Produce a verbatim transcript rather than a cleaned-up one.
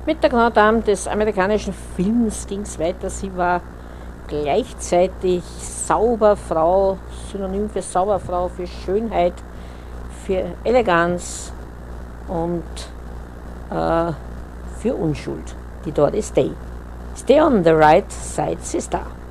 Mit der Grande Dame des amerikanischen Films ging es weiter. Sie war gleichzeitig Sauberfrau, Synonym für Sauberfrau, für Schönheit, für Eleganz und äh, für Unschuld. Die Doris Day. Stay on the right side, Sister.